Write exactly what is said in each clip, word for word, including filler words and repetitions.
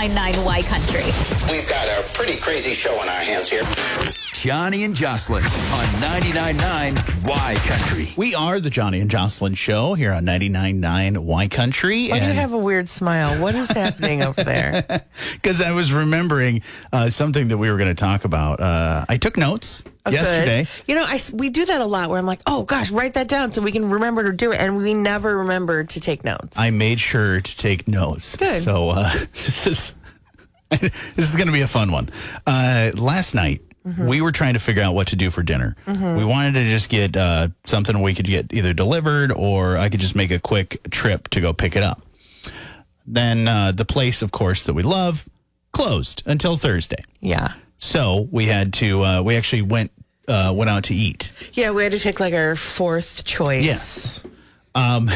ninety-nine point nine Y Country. We've got a pretty crazy show on our hands here. Johnny and Jocelyn on ninety-nine point nine Y Country. We are the Johnny and Jocelyn Show here on ninety-nine point nine Y Country. Why do you have a weird smile? What is happening over there? Because I was remembering uh, something that we were going to talk about. Uh, I took notes Oh, yesterday. good. You know, I, we do that a lot where I'm like, oh, gosh, write that down so we can remember to do it. And we never remember to take notes. I made sure to take notes. Good. So uh, this is this is going to be a fun one. Uh, last night, mm-hmm. we were trying to figure out what to do for dinner. Mm-hmm. We wanted to just get uh, something we could get either delivered or I could just make a quick trip to go pick it up. Then uh, the place, of course, that we love closed until Thursday. Yeah. So we had to, uh, we actually went uh, went out to eat. Yeah, we had to pick like our fourth choice. Yes. Um,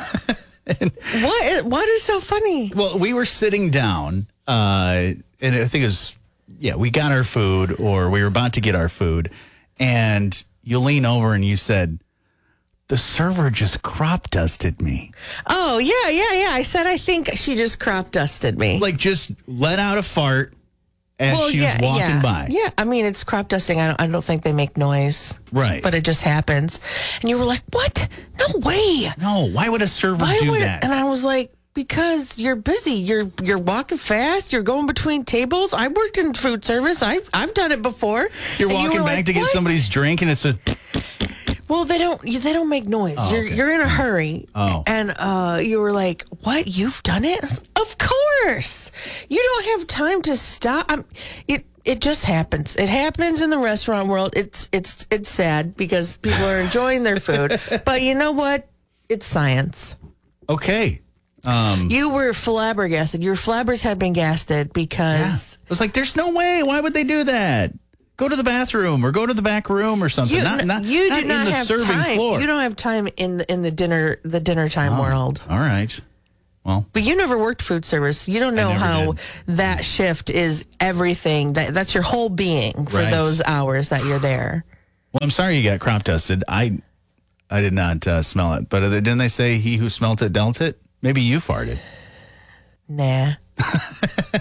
what, is, what is so funny? Well, we were sitting down, uh, and I think it was, yeah, we got our food or we were about to get our food, and you lean over and you said, the server just crop dusted me. Oh, yeah, yeah, yeah. I said, I think she just crop dusted me. Like just let out a fart as well, she yeah, was walking yeah. by. Yeah, I mean, it's crop dusting. I don't, I don't think they make noise. Right. But it just happens. And you were like, what? No way. No, why would a server why do would, that? And I was like, because you're busy. You're you're walking fast. You're going between tables. I worked in food service. I've, I've done it before. You're and walking you back like, to get what? somebody's drink and it's a... Well, they don't. They don't make noise. Oh, you're okay. you're in a hurry. Oh. And uh, you were like, "What? You've done it? I was like, of course. You don't have time to stop. I'm, it it just happens. It happens in the restaurant world. It's it's it's sad because people are enjoying their food. But you know what? It's science. Okay. Um, You were flabbergasted. Your flabbers had been gasted because yeah. It was like, there's no way. Why would they do that? Go to the bathroom or go to the back room or something. You, not not, you not do not in the have serving time. floor. You don't have time in the, in the dinner the dinner time Oh, world. All right. Well, but you never worked food service. You don't know how did. that shift is everything. That that's your whole being for Right. those hours that you're there. well, I'm sorry you got crop dusted. I I did not uh, smell it, but didn't they say he who smelt it dealt it? Maybe you farted. Nah.